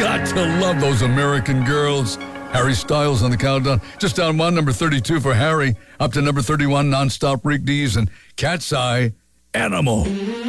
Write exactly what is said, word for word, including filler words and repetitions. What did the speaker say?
got to love those American Girls. Harry Styles on the countdown. Just down one, number thirty-two for Harry. Up to number thirty-one, Nonstop Rick Dees and Cat's Eye, Animal.